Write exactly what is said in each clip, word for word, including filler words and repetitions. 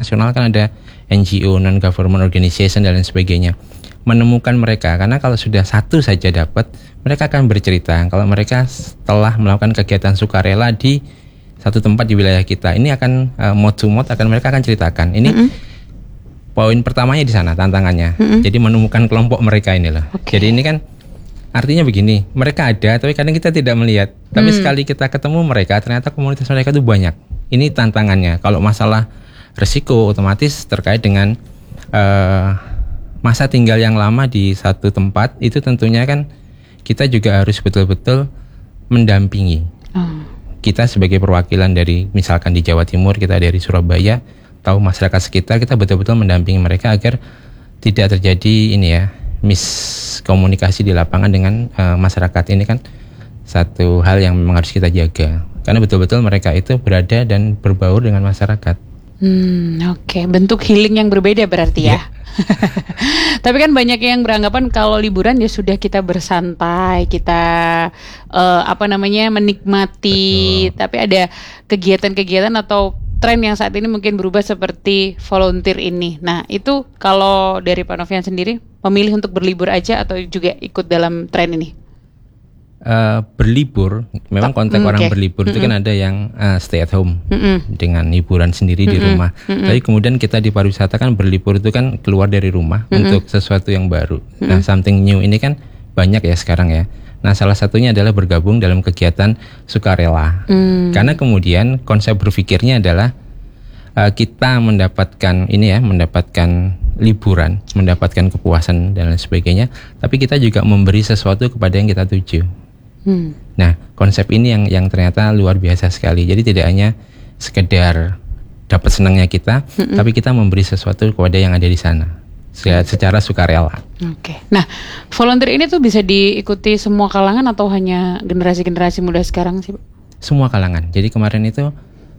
internasional kan ada N G O, non government organization dan lain sebagainya. Menemukan mereka, karena kalau sudah satu saja dapat, mereka akan bercerita kalau mereka telah melakukan kegiatan sukarela di satu tempat di wilayah kita. Ini akan uh, mode to mode akan mereka akan ceritakan. Ini mm-hmm. poin pertamanya di sana tantangannya. Mm-hmm. Jadi menemukan kelompok mereka ini loh. Okay. Jadi ini kan artinya begini, mereka ada tapi kadang kita tidak melihat. Tapi mm. sekali kita ketemu mereka, ternyata komunitas mereka itu banyak. Ini tantangannya. Kalau masalah resiko otomatis terkait dengan uh, masa tinggal yang lama di satu tempat, itu tentunya kan kita juga harus betul-betul mendampingi. Oh. Kita sebagai perwakilan dari misalkan di Jawa Timur, kita dari Surabaya, tahu masyarakat sekitar, kita betul-betul mendampingi mereka agar tidak terjadi ini ya, miskomunikasi di lapangan dengan uh, masyarakat. Ini kan satu hal yang memang harus kita jaga, karena betul-betul mereka itu berada dan berbaur dengan masyarakat. Hmm, oke, okay. Bentuk healing yang berbeda berarti ya. Yeah. Tapi kan banyak yang beranggapan kalau liburan ya sudah kita bersantai, kita uh, apa namanya menikmati. Betul. Tapi ada kegiatan-kegiatan atau tren yang saat ini mungkin berubah seperti volunteer ini. Nah, itu kalau dari Pak Novian sendiri memilih untuk berlibur aja atau juga ikut dalam tren ini? Uh, berlibur, memang konteks mm, orang okay. berlibur mm-mm. itu kan ada yang uh, stay at home mm-mm. dengan hiburan sendiri mm-mm. di rumah. Mm-mm. Tapi kemudian kita di pariwisata kan berlibur itu kan keluar dari rumah mm-mm. untuk sesuatu yang baru. Mm-mm. Nah, something new ini kan banyak ya sekarang ya. Nah, salah satunya adalah bergabung dalam kegiatan sukarela. Mm. Karena kemudian konsep berpikirnya adalah uh, kita mendapatkan ini ya, mendapatkan liburan, mendapatkan kepuasan dan lain sebagainya. Tapi kita juga memberi sesuatu kepada yang kita tuju. Hmm. Nah, konsep ini yang yang ternyata luar biasa sekali. Jadi tidak hanya sekedar dapat senangnya kita, hmm. tapi kita memberi sesuatu kepada yang ada di sana secara sukarela. Oke. Okay. Nah, volunteer ini tuh bisa diikuti semua kalangan atau hanya generasi-generasi muda sekarang sih, Pak? Semua kalangan. Jadi kemarin itu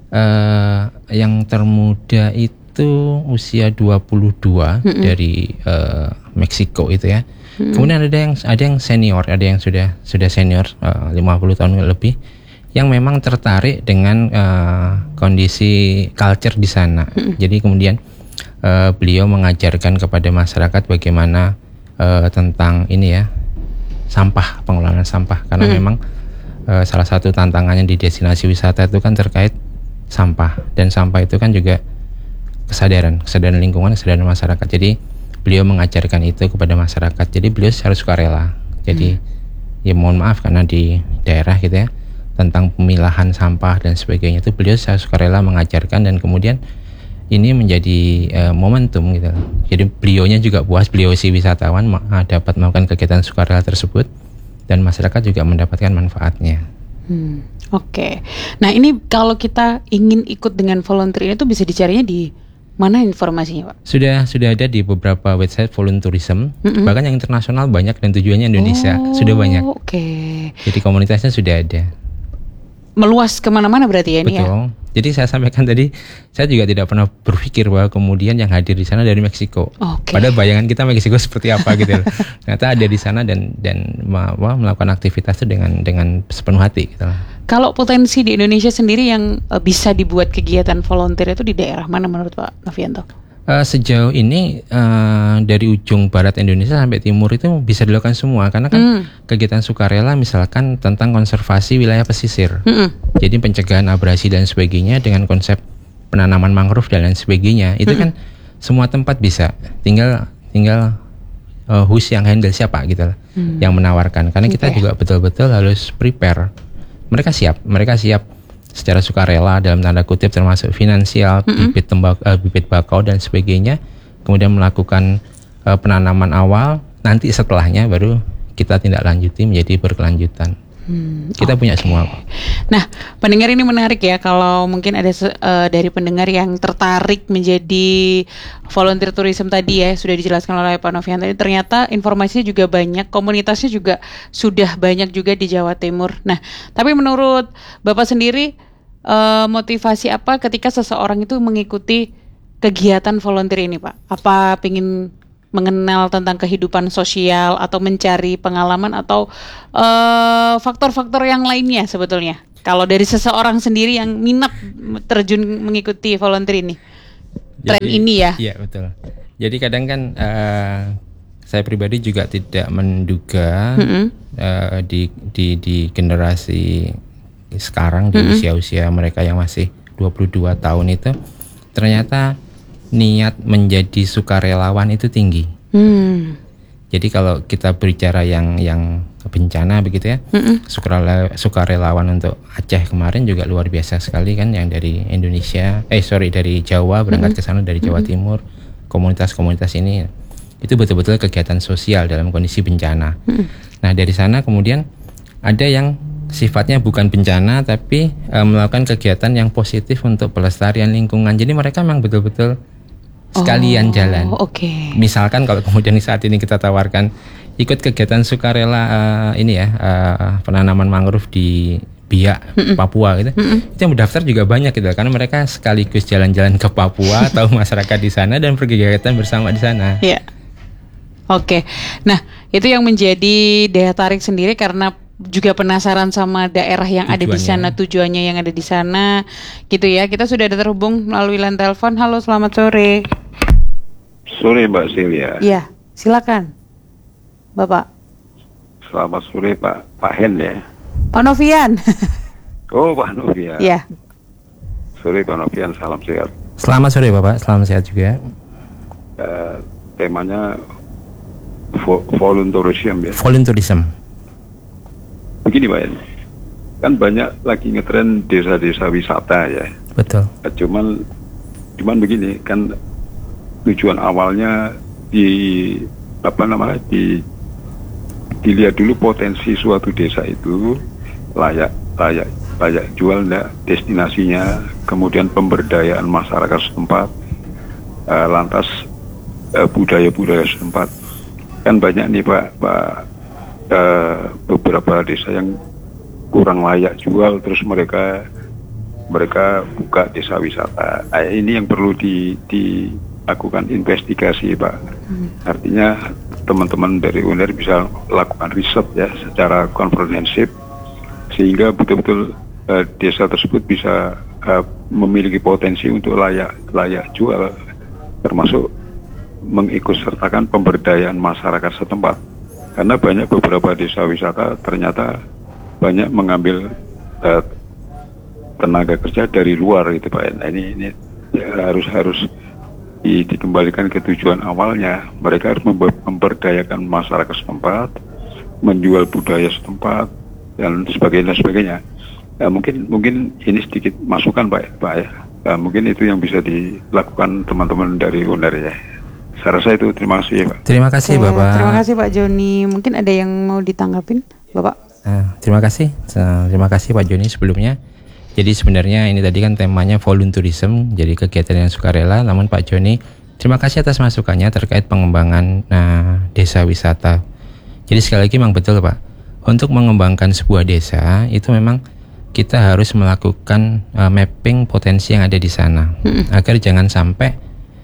uh, yang termuda itu usia dua puluh dua hmm. dari uh, Meksiko itu ya. Hmm. Kemudian ada yang ada yang senior, ada yang sudah sudah senior uh, lima puluh tahun lebih, yang memang tertarik dengan uh, kondisi culture di sana. Hmm. Jadi kemudian uh, beliau mengajarkan kepada masyarakat bagaimana uh, tentang ini ya, sampah, pengelolaan sampah, karena hmm. memang uh, salah satu tantangannya di destinasi wisata itu kan terkait sampah, dan sampah itu kan juga kesadaran, kesadaran lingkungan, kesadaran masyarakat. Jadi beliau mengajarkan itu kepada masyarakat. Jadi beliau secara sukarela. Jadi hmm. ya mohon maaf karena di daerah gitu ya, tentang pemilahan sampah dan sebagainya itu beliau secara sukarela mengajarkan, dan kemudian ini menjadi uh, momentum gitu. Jadi beliaunya juga puas, beliau si wisatawan ma- dapat melakukan kegiatan sukarela tersebut, dan masyarakat juga mendapatkan manfaatnya. Hmm, Oke. Okay. Nah, ini kalau kita ingin ikut dengan volunteer ini tuh bisa dicarinya di mana informasinya, Pak? Sudah sudah ada di beberapa website volunteerism, mm-hmm. bahkan yang internasional banyak dan tujuannya Indonesia. Oh, sudah banyak. Oke. Okay. Jadi komunitasnya sudah ada. Meluas kemana-mana berarti ya ini. Betul. Ya? Jadi saya sampaikan tadi, saya juga tidak pernah berpikir bahwa kemudian yang hadir di sana dari Meksiko. Okay. Padahal bayangan kita Meksiko seperti apa gitu. Ternyata ada di sana dan dan wah, melakukan aktivitas itu dengan dengan sepenuh hati gitu. Kalau potensi di Indonesia sendiri yang uh, bisa dibuat kegiatan volunteer itu di daerah mana menurut Pak Novianto? Uh, sejauh ini uh, dari ujung barat Indonesia sampai timur itu bisa dilakukan semua, karena kan mm. kegiatan sukarela misalkan tentang konservasi wilayah pesisir, mm-mm. jadi pencegahan abrasi dan sebagainya dengan konsep penanaman mangrove dan lain sebagainya, itu mm-mm. kan semua tempat bisa, tinggal tinggal uh, who's yang handle siapa gitu, mm. yang menawarkan, karena kita okay. juga betul-betul harus prepare. Mereka siap, mereka siap secara sukarela dalam tanda kutip, termasuk finansial, mm-hmm. bibit tembak, uh, bibit bakau dan sebagainya. Kemudian melakukan uh, penanaman awal. Nanti setelahnya baru kita tindak lanjuti menjadi berkelanjutan. Hmm, kita okay. punya semua. Nah, pendengar ini menarik ya. Kalau mungkin ada uh, dari pendengar yang tertarik menjadi volunteer tourism tadi ya, sudah dijelaskan oleh Pak Novian tadi. Ternyata informasinya juga banyak, komunitasnya juga sudah banyak juga di Jawa Timur. Nah, tapi menurut Bapak sendiri, uh, motivasi apa ketika seseorang itu mengikuti kegiatan volunteer ini, Pak? Apa pingin mengenal tentang kehidupan sosial atau mencari pengalaman atau uh, faktor-faktor yang lainnya sebetulnya? Kalau dari seseorang sendiri yang minat terjun mengikuti volunteer ini. tren Jadi, ini ya. Iya betul. Jadi kadang kan uh, saya pribadi juga tidak menduga mm-hmm. uh, di di di generasi sekarang, di mm-hmm. usia-usia mereka yang masih dua puluh dua tahun itu ternyata niat menjadi sukarelawan itu tinggi. Hmm. Jadi kalau kita berbicara yang yang bencana begitu ya, mm-hmm. sukarela, sukarelawan untuk Aceh kemarin juga luar biasa sekali kan, yang dari Indonesia, eh sorry dari Jawa berangkat mm-hmm. ke sana dari Jawa mm-hmm. Timur, komunitas-komunitas ini itu betul-betul kegiatan sosial dalam kondisi bencana. Mm-hmm. Nah dari sana kemudian ada yang sifatnya bukan bencana tapi e, melakukan kegiatan yang positif untuk pelestarian lingkungan. Jadi mereka memang betul-betul sekalian oh, jalan. Okay. Misalkan kalau kemudian saat ini kita tawarkan ikut kegiatan sukarela uh, ini ya uh, penanaman mangrove di Biak, mm-mm. Papua gitu. Mm-mm. Itu yang mendaftar juga banyak gitu karena mereka sekaligus jalan-jalan ke Papua, tahu masyarakat di sana dan pergi kegiatan bersama di sana. Iya. Yeah. Oke. Okay. Nah, itu yang menjadi daya tarik sendiri karena juga penasaran sama daerah yang tujuannya. Ada di sana, tujuannya yang ada di sana, gitu ya. Kita sudah ada terhubung melalui line telepon. Halo, selamat sore. Sore Mbak Silvia. Iya, silakan, Bapak. Selamat sore Pak Pak Hen ya. Pak Novian. Oh Pak Novian. Iya. Sore Pak Novian, salam sehat. Selamat sore Bapak, salam sehat juga. Uh, temanya vo- volunteerism ya. Volunteerism. Begini Pak Hen, kan banyak lagi ngetren desa-desa wisata ya. Betul. Cuman, cuman begini kan tujuan awalnya di apa namanya di dilihat dulu potensi suatu desa itu layak layak layak jual enggak destinasinya, kemudian pemberdayaan masyarakat setempat, uh, lantas uh, budaya-budaya setempat. Kan banyak nih Pak Pak uh, beberapa desa yang kurang layak jual, terus mereka mereka buka desa wisata. Nah, ini yang perlu di, dilakukan investigasi Pak. Hmm. Artinya teman-teman dari U N E R bisa lakukan riset ya secara komprehensif sehingga betul-betul uh, desa tersebut bisa uh, memiliki potensi untuk layak layak jual, termasuk mengikutsertakan pemberdayaan masyarakat setempat. Karena banyak beberapa desa wisata ternyata banyak mengambil uh, tenaga kerja dari luar gitu Pak. Nah, ini ini ya, harus harus di, dikembalikan ke tujuan awalnya. Mereka harus memberdayakan masyarakat setempat, menjual budaya setempat dan sebagainya sebagainya. Nah, mungkin mungkin ini sedikit masukan Pak Pak ya. Nah, mungkin itu yang bisa dilakukan teman-teman dari U N E R ya. Saya rasa itu. Terima kasih ya Pak. Terima kasih Oke, Bapak. Terima kasih Pak Joni. Mungkin ada yang mau ditanggapin Bapak? Nah, terima kasih. Terima kasih Pak Joni sebelumnya. Jadi sebenarnya ini tadi kan temanya volunteerism, jadi kegiatan yang sukarela. Namun Pak Joni, terima kasih atas masukannya terkait pengembangan nah, desa wisata. Jadi sekali lagi memang betul Pak, untuk mengembangkan sebuah desa itu memang kita harus melakukan uh, mapping potensi yang ada di sana, hmm. agar jangan sampai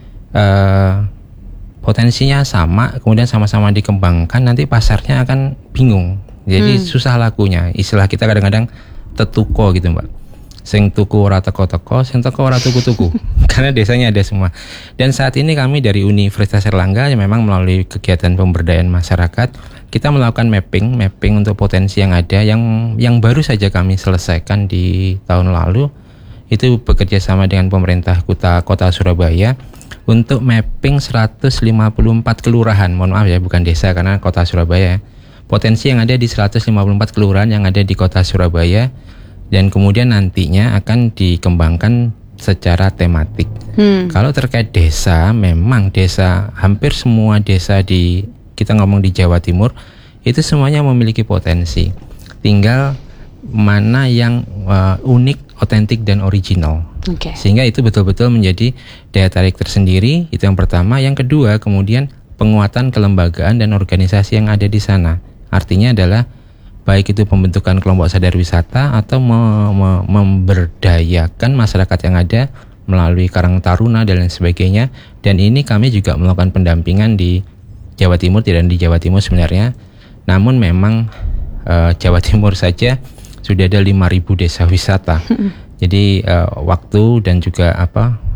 uh, potensinya sama, kemudian sama-sama dikembangkan, nanti pasarnya akan bingung. Jadi hmm. susah lakunya. Istilah kita kadang-kadang tetuko gitu Mbak. Sing tuku ora teko-teko, sing teko ora tuku-tuku. Karena desanya ada semua. Dan saat ini kami dari Universitas Airlangga yang memang melalui kegiatan pemberdayaan masyarakat, kita melakukan mapping, mapping untuk potensi yang ada, yang yang baru saja kami selesaikan di tahun lalu. Itu bekerja sama dengan pemerintah kota kota Surabaya untuk mapping seratus lima puluh empat kelurahan. Mohon maaf ya, bukan desa karena kota Surabaya. Potensi yang ada di seratus lima puluh empat kelurahan yang ada di kota Surabaya. Dan kemudian nantinya akan dikembangkan secara tematik. Hmm. Kalau terkait desa, memang desa, hampir semua desa di, kita ngomong di Jawa Timur, itu semuanya memiliki potensi. Tinggal mana yang uh, unik, otentik dan original. Okay. Sehingga itu betul-betul menjadi daya tarik tersendiri. Itu yang pertama. Yang kedua, kemudian penguatan kelembagaan dan organisasi yang ada di sana. Artinya adalah baik itu pembentukan kelompok sadar wisata atau me- me- memberdayakan masyarakat yang ada melalui Karang Taruna dan lain sebagainya. Dan ini kami juga melakukan pendampingan di Jawa Timur, tidak di Jawa Timur sebenarnya. Namun memang uh, Jawa Timur saja sudah ada lima ribu desa wisata. Jadi uh, waktu dan juga apa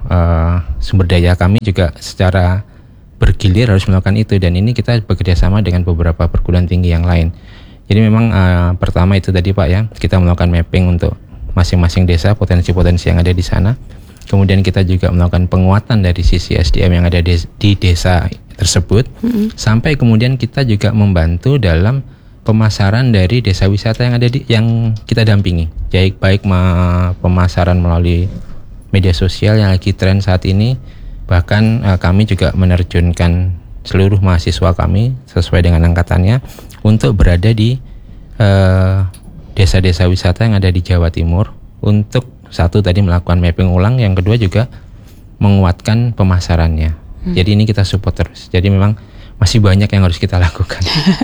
uh, sumber daya kami juga secara bergilir harus melakukan itu, dan ini kita bekerjasama dengan beberapa perguruan tinggi yang lain. Jadi memang uh, pertama itu tadi Pak ya, kita melakukan mapping untuk masing-masing desa, potensi-potensi yang ada di sana. Kemudian kita juga melakukan penguatan dari sisi S D M yang ada di, di desa tersebut, mm-hmm. sampai kemudian kita juga membantu dalam pemasaran dari desa wisata yang ada di yang kita dampingi, baik baik ma, pemasaran melalui media sosial yang lagi tren saat ini, bahkan uh, kami juga menerjunkan seluruh mahasiswa kami sesuai dengan angkatannya untuk berada di uh, desa-desa wisata yang ada di Jawa Timur, untuk satu tadi melakukan mapping ulang, yang kedua juga menguatkan pemasarannya. Hmm. Jadi ini kita support terus. Jadi memang masih banyak yang harus kita lakukan.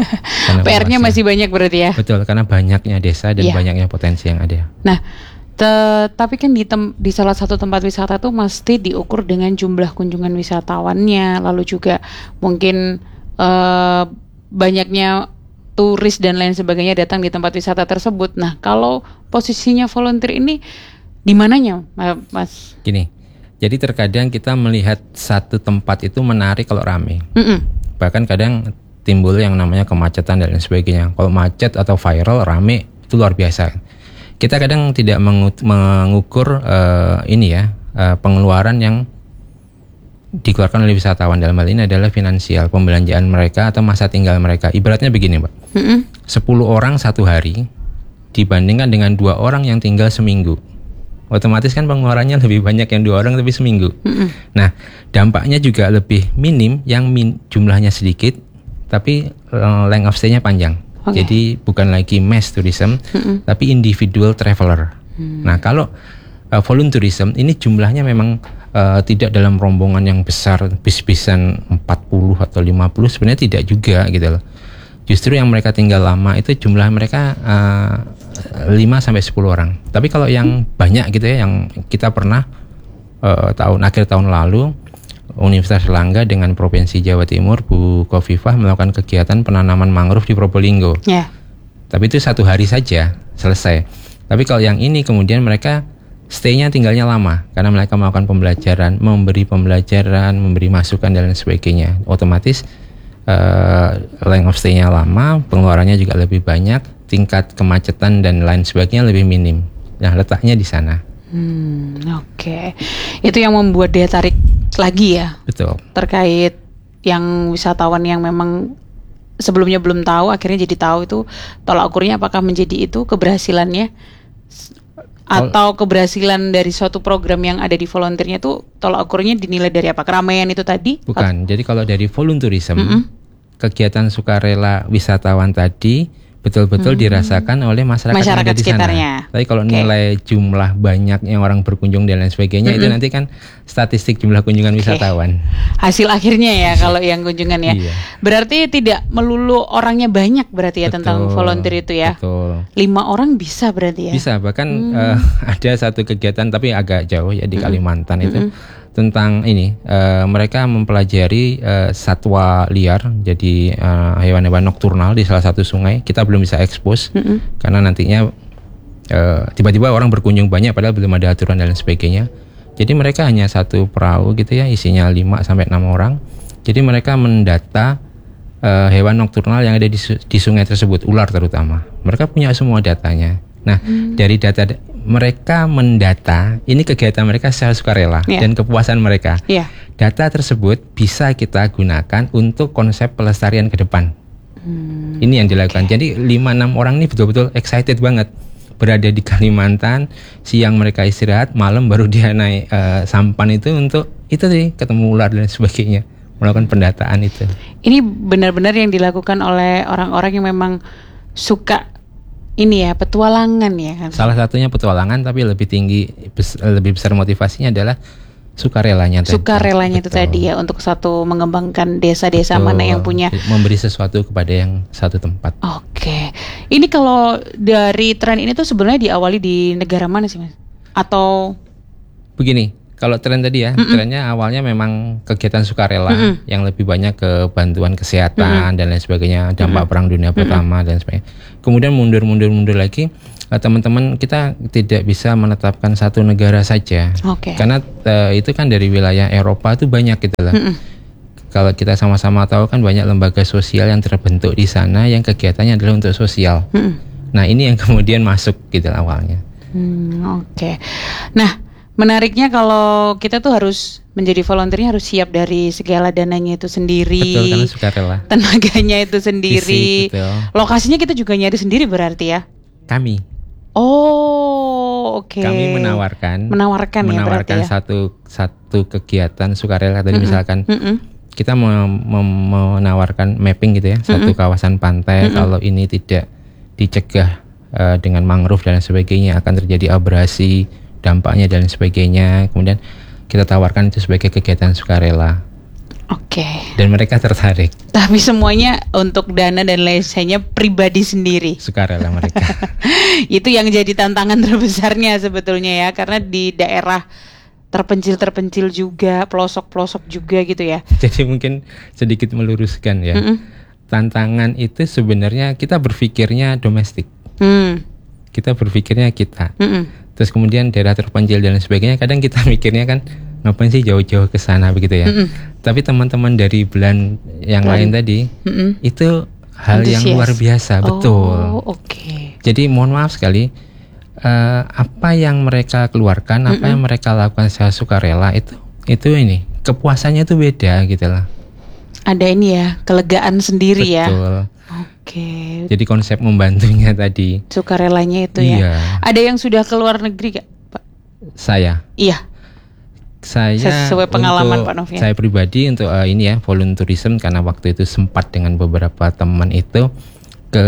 P R-nya masih banyak berarti ya? Betul, karena banyaknya desa dan yeah. banyaknya potensi yang ada. Nah, te- tapi kan di, tem- di salah satu tempat wisata tuh mesti diukur dengan jumlah kunjungan wisatawannya, lalu juga mungkin uh, banyaknya turis dan lain sebagainya datang di tempat wisata tersebut. Nah, kalau posisinya volunteer ini di mananya, Mas? Gini, jadi terkadang kita melihat satu tempat itu menarik kalau ramai. Mm-mm. Bahkan kadang timbul yang namanya kemacetan dan lain sebagainya. Kalau macet atau viral rame itu luar biasa. Kita kadang tidak mengut- mengukur uh, ini ya uh, pengeluaran yang dikeluarkan oleh wisatawan. Dalam hal ini adalah finansial, pembelanjaan mereka atau masa tinggal mereka. Ibaratnya begini Mbak, mm-hmm. sepuluh orang satu hari dibandingkan dengan dua orang yang tinggal seminggu. Otomatis kan pengeluarannya lebih banyak yang dua orang tapi seminggu. Mm-hmm. Nah, dampaknya juga lebih minim yang min, jumlahnya sedikit tapi uh, length of stay-nya panjang. Okay. Jadi bukan lagi mass tourism, mm-hmm. tapi individual traveler. Mm. Nah, kalau uh, voluntourism ini jumlahnya memang uh, tidak dalam rombongan yang besar, bis-bisan empat puluh atau lima puluh, sebenarnya tidak juga gitu loh. Justru yang mereka tinggal lama itu jumlah mereka uh, lima sampai sepuluh orang. Tapi kalau yang banyak gitu ya, yang kita pernah uh, tahun akhir tahun lalu Universitas Erlangga dengan Provinsi Jawa Timur, Bu Khofifah melakukan kegiatan penanaman mangrove di Probolinggo. Yeah. Tapi itu satu hari saja selesai. Tapi kalau yang ini kemudian mereka stay-nya tinggalnya lama karena mereka melakukan pembelajaran, memberi pembelajaran, memberi masukan dan lain sebagainya. Otomatis Uh, length of stay-nya lama, pengeluarannya juga lebih banyak, tingkat kemacetan dan lain sebagainya lebih minim. Nah, letaknya di sana. Hmm, oke. Okay. Itu yang membuat daya tarik lagi ya. Betul. Terkait yang wisatawan yang memang sebelumnya belum tahu, akhirnya jadi tahu, itu tolak ukurnya apakah menjadi itu keberhasilannya atau keberhasilan dari suatu program yang ada di volunteernya itu tolak ukurnya dinilai dari apa? Keramaian itu tadi? Bukan. Jadi kalau dari voluntourism, mm-hmm. kegiatan sukarela wisatawan tadi betul-betul hmm. dirasakan oleh masyarakat, masyarakat yang ada di sekitarnya. Sana. Tapi kalau okay. nilai jumlah banyaknya orang berkunjung dan lain sebagainya, mm-hmm. itu nanti kan statistik jumlah kunjungan okay. wisatawan. Hasil akhirnya ya kalau yang kunjungan ya. Iya. Berarti tidak melulu orangnya banyak berarti ya. Betul, tentang volunteer itu ya. Betul. Lima orang bisa berarti ya. Bisa, bahkan hmm. uh, ada satu kegiatan tapi agak jauh ya di Kalimantan mm-hmm. itu. Tentang ini, uh, mereka mempelajari uh, satwa liar, jadi uh, hewan-hewan nokturnal di salah satu sungai. Kita belum bisa expose mm-hmm. karena nantinya uh, tiba-tiba orang berkunjung banyak padahal belum ada aturan dan lain sebagainya. Jadi mereka hanya satu perahu gitu ya, isinya lima sampai enam orang. Jadi mereka mendata uh, hewan nokturnal yang ada di, di sungai tersebut, ular terutama. Mereka punya semua datanya. Nah, hmm. dari data mereka mendata, ini kegiatan mereka secara sukarela yeah. dan kepuasan mereka. Yeah. Data tersebut bisa kita gunakan untuk konsep pelestarian ke depan. Hmm. Ini yang dilakukan. Okay. Jadi lima enam orang ini betul-betul excited banget berada di Kalimantan. Siang mereka istirahat, malam baru dia naik uh, sampan itu untuk itu sih ketemu ular dan sebagainya, melakukan pendataan itu. Ini benar-benar yang dilakukan oleh orang-orang yang memang suka ini ya, petualangan ya kan. Salah satunya petualangan, tapi lebih tinggi, bes, lebih besar motivasinya adalah sukarelanya tadi. Sukarelanya itu tadi ya, untuk satu mengembangkan desa-desa. Betul. Mana yang punya memberi sesuatu kepada yang satu tempat. Oke. Ini kalau dari tren ini tuh sebenarnya diawali di negara mana sih, Mas? Atau begini, kalau tren tadi ya, Mm-mm. trennya awalnya memang kegiatan sukarela Mm-mm. yang lebih banyak ke bantuan kesehatan Mm-mm. dan lain sebagainya, dampak Mm-mm. Perang Dunia Pertama Mm-mm. dan sebagainya. Kemudian mundur-mundur-mundur lagi, uh, teman-teman kita tidak bisa menetapkan satu negara saja. Okay. Karena uh, itu kan dari wilayah Eropa itu banyak gitu lah. Mm-mm. Kalau kita sama-sama tahu kan banyak lembaga sosial yang terbentuk di sana yang kegiatannya adalah untuk sosial. Mm-mm. Nah ini yang kemudian masuk gitu awalnya. Hmm, Oke. Okay. Nah menariknya kalau kita tuh harus menjadi volunteernya harus siap dari segala dananya itu sendiri. Betul, karena sukarela. Tenaganya itu sendiri. Fisik, betul. Lokasinya kita juga nyari sendiri berarti ya? Kami. Oh, oke. Okay. Kami menawarkan. Menawarkan, menawarkan ya berarti ya. satu satu kegiatan sukarela tadi, mm-mm, misalkan. Mm-mm. Kita mem- mem- menawarkan mapping gitu ya, mm-mm, satu kawasan pantai. Mm-mm. Kalau ini tidak dicegah uh, dengan mangrove dan sebagainya akan terjadi abrasi, dampaknya dan sebagainya. Kemudian kita tawarkan itu sebagai kegiatan sukarela. Oke. Okay. Dan mereka tertarik. Tapi semuanya untuk dana dan lain-lainnya pribadi sendiri. Sukarela mereka. Itu yang jadi tantangan terbesarnya sebetulnya ya, karena di daerah terpencil-terpencil juga, pelosok-pelosok juga gitu ya. Jadi mungkin sedikit meluruskan ya. Mm-mm. Tantangan itu sebenarnya kita berpikirnya domestik. Mm. Kita berpikirnya kita. Mm-mm. Terus kemudian daerah terpencil dan sebagainya, kadang kita mikirnya kan ngapain sih jauh-jauh ke sana begitu ya. Mm-mm. Tapi teman-teman dari belahan yang Lain. lain tadi, mm-mm, itu hal Antusias. yang luar biasa, oh, betul. Oke. Okay. Jadi mohon maaf sekali, uh, apa yang mereka keluarkan, mm-mm, apa yang mereka lakukan secara sukarela itu, itu ini kepuasannya itu beda gitu lah. Ada ini ya, kelegaan sendiri. Betul. Ya. Betul. Oke. Okay. Jadi konsep membantunya tadi. Sukarelanya itu iya. ya. Ada yang sudah ke luar negeri gak, Pak? Saya. Iya. Saya sesuai pengalaman untuk, Pak Novian. Saya pribadi untuk uh, ini ya volunteerism, karena waktu itu sempat dengan beberapa teman itu ke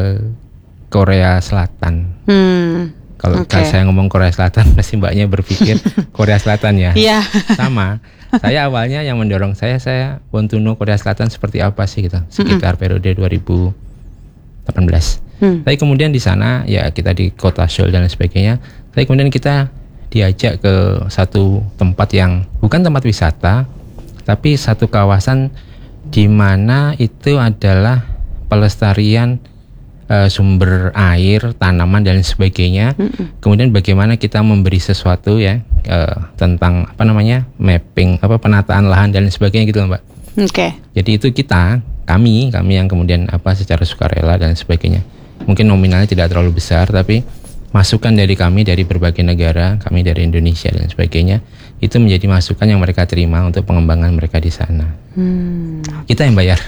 Korea Selatan. Hmm. Kalau okay. saya ngomong Korea Selatan, pasti mbaknya berpikir Korea Selatan ya. Iya. Sama. Saya awalnya yang mendorong saya, saya want to know Korea Selatan seperti apa sih gitu, sekitar mm-hmm. periode dua ribu delapan belas. Hmm. Tapi kemudian di sana ya kita di kota Seoul dan sebagainya. Tapi kemudian kita diajak ke satu tempat yang bukan tempat wisata, tapi satu kawasan di mana itu adalah pelestarian uh, sumber air, tanaman dan sebagainya. Hmm. Kemudian bagaimana kita memberi sesuatu ya uh, tentang apa namanya mapping, apa penataan lahan dan sebagainya gitu, Mbak. Oke. Okay. Jadi itu kita, kami, kami yang kemudian apa secara sukarela dan sebagainya. Mungkin nominalnya tidak terlalu besar, tapi masukan dari kami dari berbagai negara, kami dari Indonesia dan sebagainya, itu menjadi masukan yang mereka terima untuk pengembangan mereka di sana. Hmm. Kita yang bayar.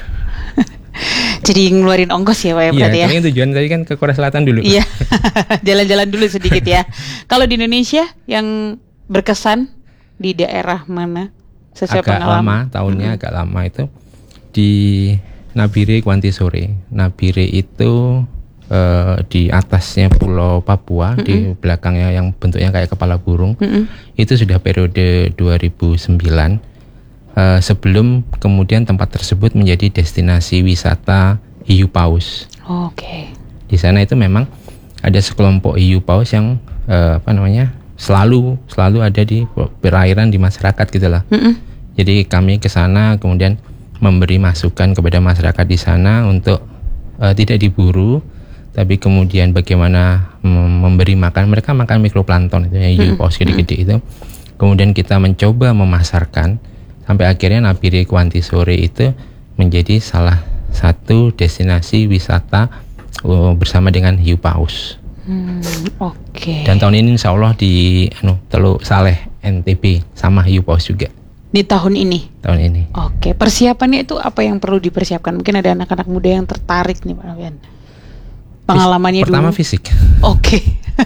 Jadi ngeluarin ongkos ya Pak ya, berarti ya? Iya, tujuan tadi kan ke Korea Selatan dulu. Iya, jalan-jalan dulu sedikit ya. Kalau di Indonesia yang berkesan di daerah mana? Sesuai agak pengalaman. lama, tahunnya hmm. agak lama itu di Nabire Kuantisore. Nabire itu uh, di atasnya Pulau Papua, mm-hmm. di belakangnya yang bentuknya kayak kepala burung. Mm-hmm. Itu sudah periode dua ribu sembilan, uh, sebelum kemudian tempat tersebut menjadi destinasi wisata hiu paus. Oh, Oke. Okay. Di sana itu memang ada sekelompok hiu paus yang uh, apa namanya selalu selalu ada di perairan di masyarakat gitulah. Mm-hmm. Jadi kami ke sana kemudian memberi masukan kepada masyarakat di sana untuk uh, tidak diburu, tapi kemudian bagaimana mem- memberi makan, mereka makan mikroplankton itu ya, hiu paus gede-gede itu. Kemudian kita mencoba memasarkan sampai akhirnya Nabire Kuantisore itu menjadi salah satu destinasi wisata uh, bersama dengan hiu paus. Hmm, Oke. Okay. Dan tahun ini insya Allah di anu, Teluk Saleh N T B sama hiu paus juga. Di tahun ini? Tahun ini. Oke, persiapannya itu apa yang perlu dipersiapkan? Mungkin ada anak-anak muda yang tertarik nih Pak Novian. Pengalamannya pertama dulu. fisik. Oke.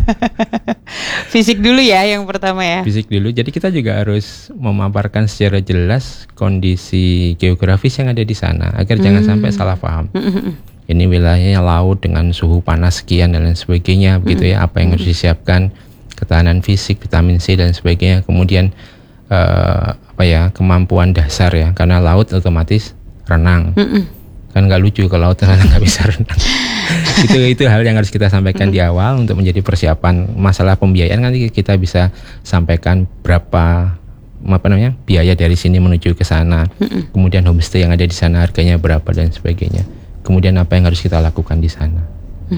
Fisik dulu ya yang pertama ya. Fisik dulu. Jadi kita juga harus memaparkan secara jelas kondisi geografis yang ada di sana agar hmm. jangan sampai salah paham. Hmm. Ini wilayahnya laut dengan suhu panas sekian dan lain sebagainya, begitu ya. Apa yang harus disiapkan, ketahanan fisik, vitamin C dan sebagainya. Kemudian uh, apa ya kemampuan dasar ya, karena laut otomatis renang. Mm-mm. Kan nggak lucu kalau laut renang nggak bisa renang. itu itu hal yang harus kita sampaikan mm-hmm. di awal untuk menjadi persiapan. Masalah pembiayaan nanti kita bisa sampaikan berapa apa namanya biaya dari sini menuju ke sana. Mm-hmm. Kemudian homestay yang ada di sana harganya berapa dan sebagainya. Kemudian apa yang harus kita lakukan di sana. Mm.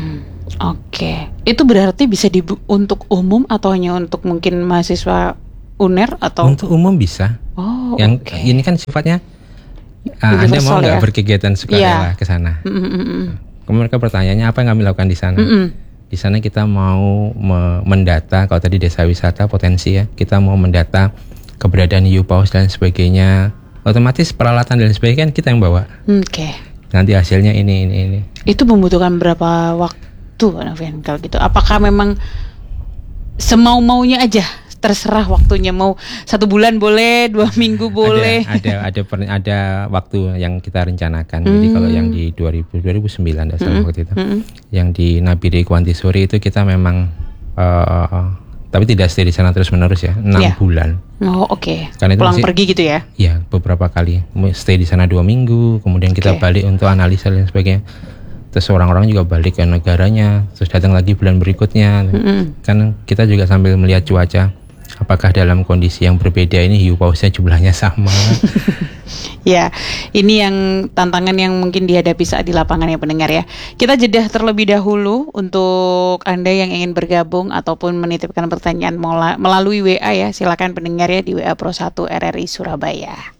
Oke, itu berarti bisa di untuk umum atau hanya untuk mungkin mahasiswa U N E R atau? Untuk umum bisa. Oh, yang oke. ini kan sifatnya uh, Anda mau nggak ya? berkegiatan sukarela Yeah. ke sana? Mm-mm. Kemudian mereka bertanyaannya apa yang kami lakukan di sana? Mm-mm. Di sana kita mau me- mendata, kalau tadi desa wisata potensi ya, kita mau mendata keberadaan hiu paus dan sebagainya. Otomatis peralatan dan sebagainya kan kita yang bawa. Oke. Nanti hasilnya ini ini ini. Itu membutuhkan berapa waktu, Novian, kalau gitu? Apakah memang semau-maunya aja? Terserah waktunya, mau satu bulan boleh, dua minggu boleh. Ada ada ada per, ada waktu yang kita rencanakan. Mm. Jadi kalau yang di dua ribu, dua ribu sembilan mm. salah waktu itu, mm. yang di Nabire Kuantisori itu kita memang, uh, tapi tidak stay di sana terus menerus ya, enam yeah. bulan. Oh oke. Okay. masih, pulang pergi gitu ya? Iya, beberapa kali stay di sana dua minggu, kemudian kita okay. balik untuk analisa dan sebagainya. Terus orang-orang juga balik ke negaranya, terus datang lagi bulan berikutnya. Mm-hmm. Kan kita juga sambil melihat cuaca. Apakah dalam kondisi yang berbeda ini hiu pausnya jumlahnya sama? Ya, ini yang tantangan yang mungkin dihadapi saat di lapangan ya pendengar ya. Kita jeda terlebih dahulu untuk Anda yang ingin bergabung ataupun menitipkan pertanyaan melalui W A ya. Silakan pendengar ya di W A Pro satu R R I Surabaya.